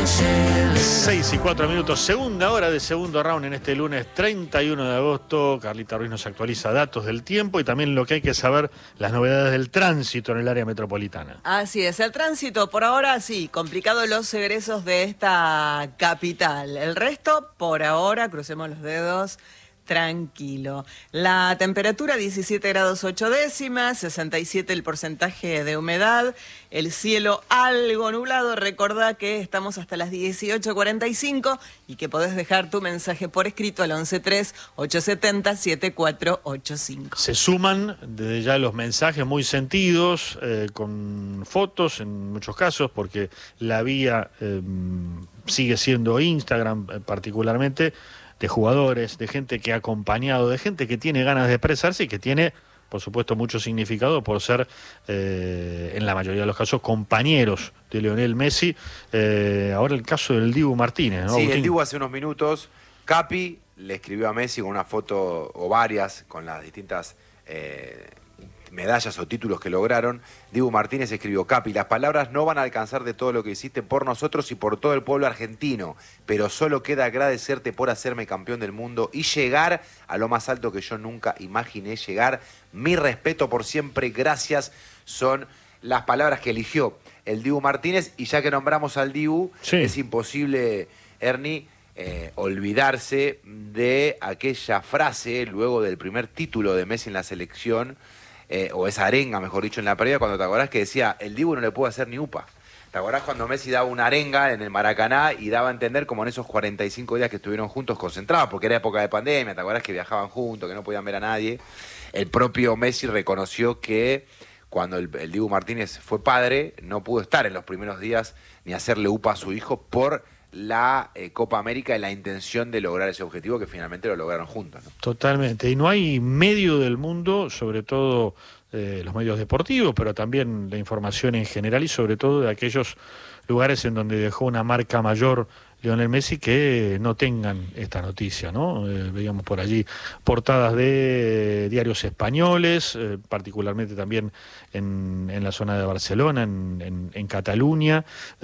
6:04, segunda hora de segundo round en este lunes 31 de agosto. Carlita Ruiz nos actualiza datos del tiempo y también lo que hay que saber, las novedades del tránsito en el área metropolitana. Así es, el tránsito por ahora sí, complicado los egresos de esta capital. El resto, por ahora, crucemos los dedos, tranquilo. La temperatura 17 grados 8 décimas, 67 el porcentaje de humedad, el cielo algo nublado. Recordá que estamos hasta las 18:45 y que podés dejar tu mensaje por escrito al 1138707485. Se suman desde ya los mensajes muy sentidos, con fotos en muchos casos, porque la vía sigue siendo Instagram particularmente, de jugadores, de gente que ha acompañado, de gente que tiene ganas de expresarse y que tiene, por supuesto, mucho significado por ser, en la mayoría de los casos, compañeros de Lionel Messi. Ahora el caso del Dibu Martínez, ¿no? Sí, Agustín. el Dibu hace unos minutos, Capi le escribió a Messi con una foto o varias, con las distintas medallas o títulos que lograron. Dibu Martínez escribió: Capi, las palabras no van a alcanzar de todo lo que hiciste por nosotros y por todo el pueblo argentino, pero solo queda agradecerte por hacerme campeón del mundo y llegar a lo más alto que yo nunca imaginé llegar. Mi respeto por siempre, gracias. Son las palabras que eligió el Dibu Martínez. Y ya que nombramos al Dibu, sí, es imposible, Ernie, olvidarse de aquella frase luego del primer título de Messi en la selección, o esa arenga, mejor dicho, en la previa, cuando te acordás que decía, el Dibu no le puede hacer ni upa. ¿Te acordás cuando Messi daba una arenga en el Maracaná y daba a entender como en esos 45 días que estuvieron juntos concentrados, porque era época de pandemia, ¿te acordás que viajaban juntos, que no podían ver a nadie? El propio Messi reconoció que cuando el Dibu Martínez fue padre, no pudo estar en los primeros días ni hacerle upa a su hijo por la Copa América y la intención de lograr ese objetivo, que finalmente lo lograron juntos, ¿no? Totalmente. Y no hay medio del mundo, sobre todo los medios deportivos, pero también la información en general y sobre todo de aquellos lugares en donde dejó una marca mayor Lionel Messi, que no tengan esta noticia, ¿no? Veíamos por allí portadas de diarios españoles, particularmente también en la zona de Barcelona, en Cataluña,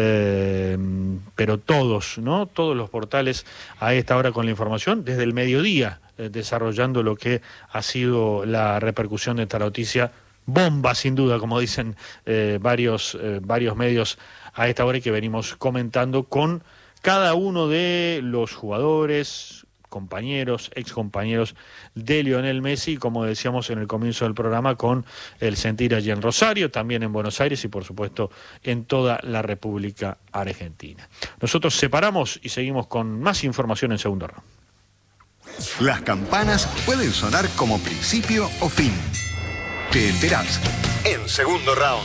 pero todos, ¿no? Todos los portales a esta hora con la información, desde el mediodía, desarrollando lo que ha sido la repercusión de esta noticia. Bomba, sin duda, como dicen varios medios a esta hora, y que venimos comentando con cada uno de los jugadores, compañeros, excompañeros de Lionel Messi, como decíamos en el comienzo del programa, con el sentir allí en Rosario, también en Buenos Aires y por supuesto en toda la República Argentina. Nosotros separamos y seguimos con más información en segundo round. Las campanas pueden sonar como principio o fin. Te enterás en segundo round.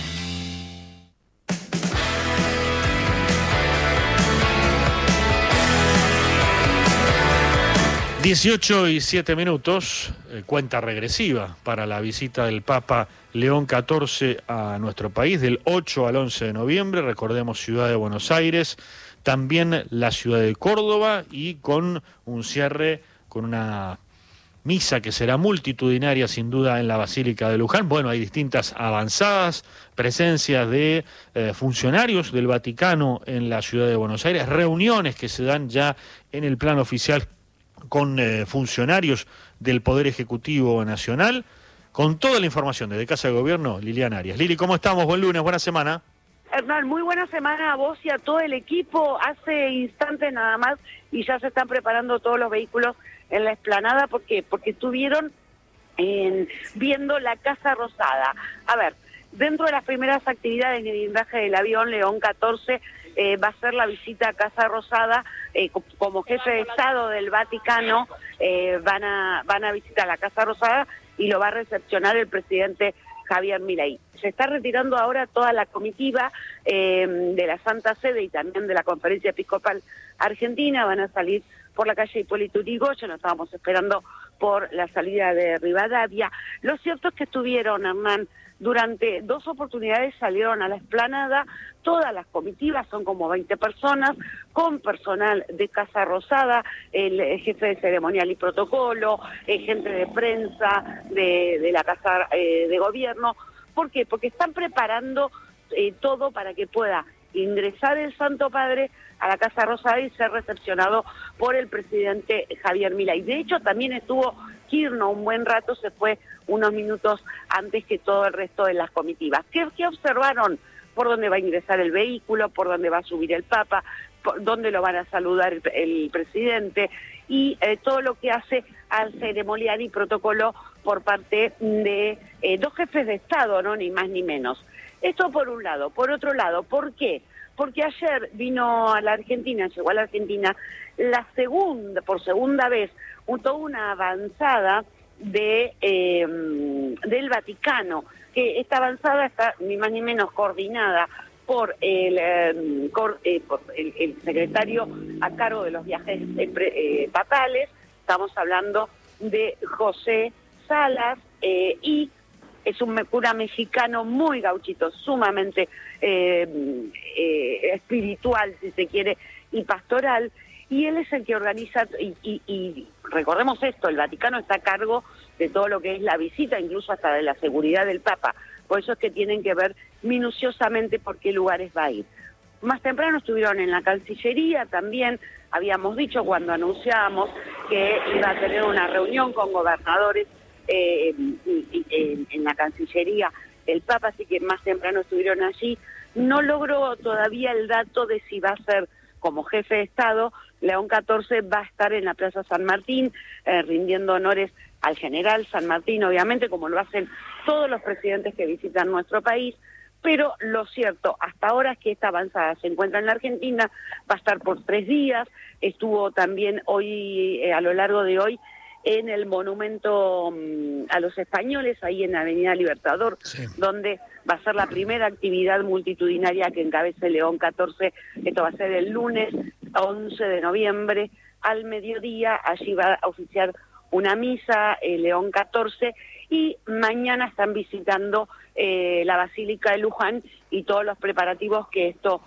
18:07, cuenta regresiva para la visita del Papa León XIV a nuestro país, del 8 al 11 de noviembre, recordemos Ciudad de Buenos Aires, también la ciudad de Córdoba, y con un cierre, con una misa que será multitudinaria sin duda en la Basílica de Luján. Bueno, hay distintas avanzadas, presencias de funcionarios del Vaticano en la ciudad de Buenos Aires, reuniones que se dan ya en el plano oficial con funcionarios del Poder Ejecutivo Nacional, con toda la información desde Casa de Gobierno, Liliana Arias. Lili, ¿cómo estamos? Buen lunes, buena semana. Hernán, muy buena semana a vos y a todo el equipo. Hace instantes nada más y ya se están preparando todos los vehículos en la explanada. ¿Por qué? Porque estuvieron viendo la Casa Rosada. A ver, dentro de las primeras actividades en el blindaje del avión León XIV, va a ser la visita a Casa Rosada. Como jefe de Estado del Vaticano, van a visitar la Casa Rosada y lo va a recepcionar el presidente Javier Milei. Se está retirando ahora toda la comitiva de la Santa Sede y también de la Conferencia Episcopal Argentina. Van a salir por la calle Hipólito Yrigoyen, nos estábamos esperando por la salida de Rivadavia. Lo cierto es que estuvieron, Hernán, durante 2 oportunidades salieron a la explanada. Todas las comitivas, son como 20 personas, con personal de Casa Rosada, el jefe de ceremonial y protocolo, gente de prensa, de la Casa de Gobierno. ¿Por qué? Porque están preparando todo para que pueda ingresar el Santo Padre a la Casa Rosada y ser recepcionado por el presidente Javier Milei. De hecho, también estuvo Kirchner un buen rato, se fue unos minutos antes que todo el resto de las comitivas. ¿Qué observaron? Por dónde va a ingresar el vehículo, por dónde va a subir el Papa, por dónde lo van a saludar el presidente, y todo lo que hace al ceremonial y protocolo por parte de dos jefes de Estado, ¿no? Ni más ni menos. Esto por un lado. Por otro lado, ¿por qué? Porque ayer vino a la Argentina, llegó a la Argentina, por segunda vez, toda una avanzada del Vaticano, que esta avanzada está ni más ni menos coordinada por el secretario a cargo de los viajes papales. Estamos hablando de José Salas, y es un cura mexicano muy gauchito, sumamente espiritual, si se quiere, y pastoral, y él es el que organiza, y recordemos esto, el Vaticano está a cargo de todo lo que es la visita, incluso hasta de la seguridad del Papa. Por eso es que tienen que ver minuciosamente por qué lugares va a ir. Más temprano estuvieron en la Cancillería también, habíamos dicho cuando anunciábamos que iba a tener una reunión con gobernadores en la Cancillería el Papa, así que más temprano estuvieron allí. No logró todavía el dato de si va a ser como jefe de Estado. León XIV va a estar en la Plaza San Martín, rindiendo honores al general San Martín, obviamente, como lo hacen todos los presidentes que visitan nuestro país, pero lo cierto hasta ahora es que esta avanzada se encuentra en la Argentina, va a estar por 3 días, estuvo también hoy, a lo largo de hoy, en el monumento a los españoles, ahí en Avenida Libertador, sí, donde va a ser la primera actividad multitudinaria que encabece León XIV. Esto va a ser el lunes 11 de noviembre al mediodía. Allí va a oficiar una misa León XIV, y mañana están visitando la Basílica de Luján y todos los preparativos que esto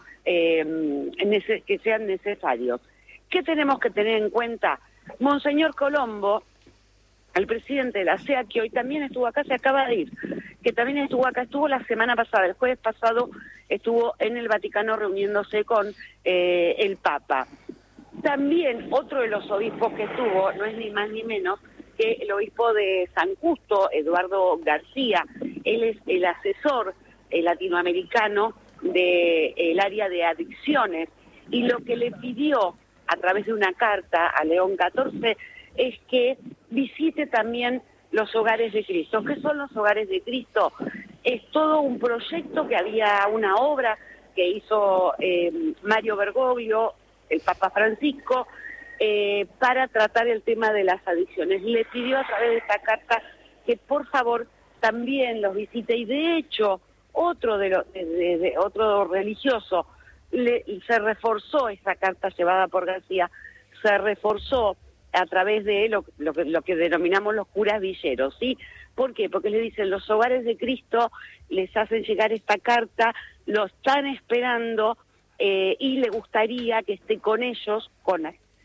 que sean necesarios. ¿Qué tenemos que tener en cuenta? Monseñor Colombo, el presidente de la CEA, que hoy también estuvo acá, se acaba de ir, que también estuvo acá, estuvo la semana pasada, el jueves pasado, estuvo en el Vaticano reuniéndose con el Papa. También otro de los obispos que estuvo, no es ni más ni menos que el obispo de San Justo, Eduardo García. Él es el asesor latinoamericano del área de adicciones, y lo que le pidió a través de una carta a León XIV es que visite también los hogares de Cristo. ¿Qué son los hogares de Cristo? Es todo un proyecto, que había una obra que hizo Mario Bergoglio, el Papa Francisco, para tratar el tema de las adicciones. Le pidió a través de esta carta que por favor también los visite, y de hecho otro otro religioso se reforzó, esa carta llevada por García, se reforzó a través de lo que denominamos los curas villeros, ¿sí? ¿Por qué? Porque le dicen, los hogares de Cristo les hacen llegar esta carta, lo están esperando, y le gustaría que esté con ellos, con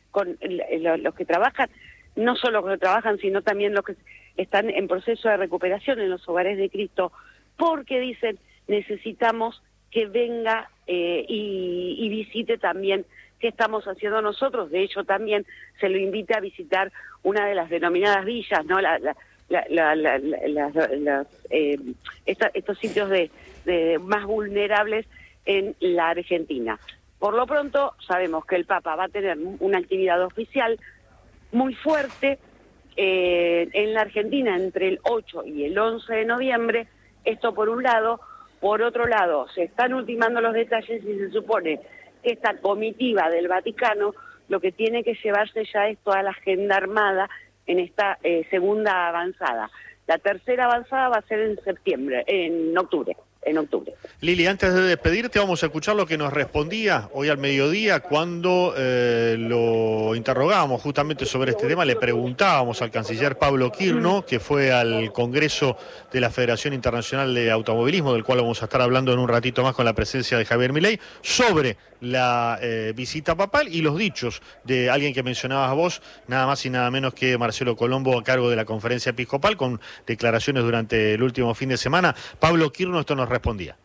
los que trabajan, no solo los que trabajan, sino también los que están en proceso de recuperación en los hogares de Cristo, porque dicen, necesitamos que venga y visite también qué estamos haciendo nosotros. De hecho, también se lo invita a visitar una de las denominadas villas, ¿no? Estos sitios de más vulnerables en la Argentina. Por lo pronto, sabemos que el Papa va a tener una actividad oficial muy fuerte en la Argentina entre el 8 y el 11 de noviembre. Esto por un lado. Por otro lado, se están ultimando los detalles y se supone que esta comitiva del Vaticano lo que tiene que llevarse ya es toda la agenda armada en esta segunda avanzada. La tercera avanzada va a ser en octubre. Lili, antes de despedirte, vamos a escuchar lo que nos respondía hoy al mediodía cuando lo interrogábamos justamente sobre este tema. Le preguntábamos al canciller Pablo Kirchner, que fue al Congreso de la Federación Internacional de Automovilismo, del cual vamos a estar hablando en un ratito más con la presencia de Javier Milei, sobre la visita papal y los dichos de alguien que mencionabas vos, nada más y nada menos que Marcelo Colombo, a cargo de la Conferencia Episcopal, con declaraciones durante el último fin de semana. Pablo Kirchner esto nos respondía.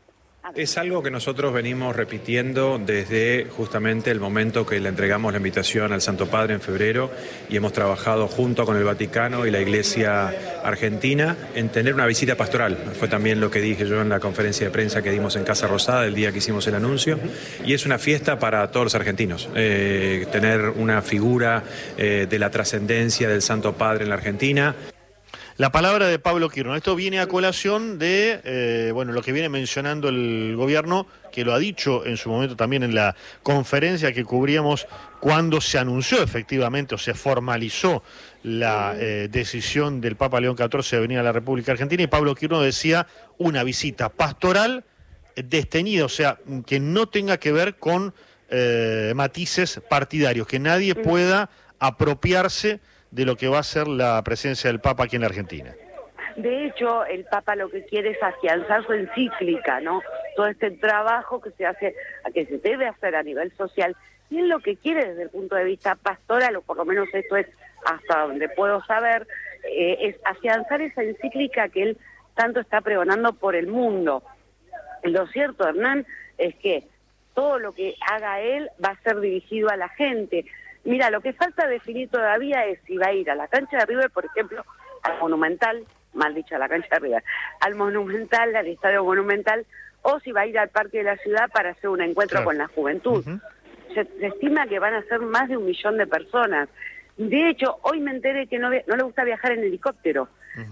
Es algo que nosotros venimos repitiendo desde justamente el momento que le entregamos la invitación al Santo Padre en febrero y hemos trabajado junto con el Vaticano y la Iglesia Argentina en tener una visita pastoral. Fue también lo que dije yo en la conferencia de prensa que dimos en Casa Rosada el día que hicimos el anuncio, y es una fiesta para todos los argentinos. Tener una figura de la trascendencia del Santo Padre en la Argentina. La palabra de Pablo Quirno. Esto viene a colación de lo que viene mencionando el gobierno, que lo ha dicho en su momento también en la conferencia que cubríamos cuando se anunció efectivamente o se formalizó la decisión del Papa León XIV de venir a la República Argentina, y Pablo Quirno decía una visita pastoral desteñida, o sea, que no tenga que ver con matices partidarios, que nadie pueda apropiarse de lo que va a ser la presencia del Papa aquí en la Argentina. De hecho, el Papa lo que quiere es afianzar su encíclica, ¿no? Todo este trabajo que se hace, que se debe hacer a nivel social, y él lo que quiere desde el punto de vista pastoral, o por lo menos esto es hasta donde puedo saber, es afianzar esa encíclica que él tanto está pregonando por el mundo. Lo cierto, Hernán, es que todo lo que haga él va a ser dirigido a la gente. Mira, lo que falta definir todavía es si va a ir a la cancha de River, por ejemplo, al Monumental, mal dicho, a la cancha de River, al Monumental, al Estadio Monumental, o si va a ir al Parque de la Ciudad para hacer un encuentro con la juventud. Se estima que van a ser más de 1 millón de personas. De hecho, hoy me enteré que no le gusta viajar en helicóptero,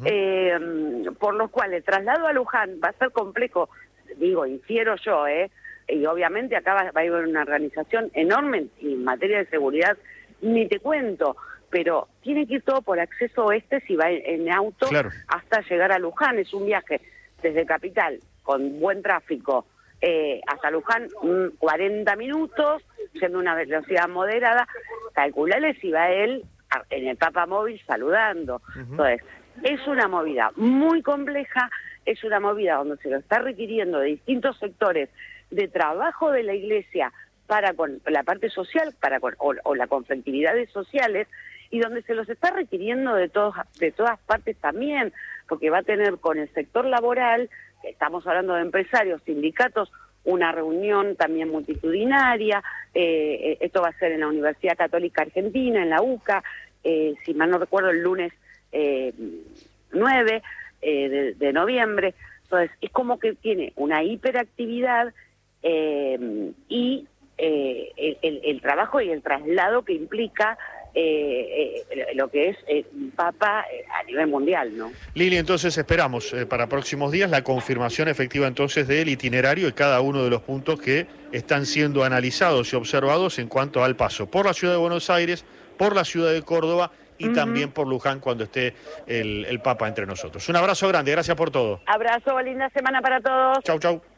por lo cual el traslado a Luján va a ser complejo, digo, infiero yo, y obviamente acá va a haber una organización enorme en materia de seguridad, ni te cuento, pero tiene que ir todo por acceso oeste si va en auto hasta llegar a Luján. Es un viaje desde Capital con buen tráfico hasta Luján, 40 minutos, siendo una velocidad moderada. Calculale si va él en el Papa Móvil saludando. Entonces, es una movida muy compleja, es una movida donde se lo está requiriendo de distintos sectores de trabajo de la Iglesia para con la parte social, o la conflictividades sociales, y donde se los está requiriendo de todas partes también, porque va a tener con el sector laboral, estamos hablando de empresarios, sindicatos, una reunión también multitudinaria. Esto va a ser en la Universidad Católica Argentina, en la UCA, si mal no recuerdo, el lunes 9 de noviembre. Entonces, es como que tiene una hiperactividad y el trabajo y el traslado que implica lo que es Papa a nivel mundial, ¿no? Lili, entonces esperamos para próximos días la confirmación efectiva entonces del itinerario y cada uno de los puntos que están siendo analizados y observados en cuanto al paso por la ciudad de Buenos Aires, por la ciudad de Córdoba y también por Luján cuando esté el Papa entre nosotros. Un abrazo grande, gracias por todo. Abrazo, linda semana para todos. Chau, chau.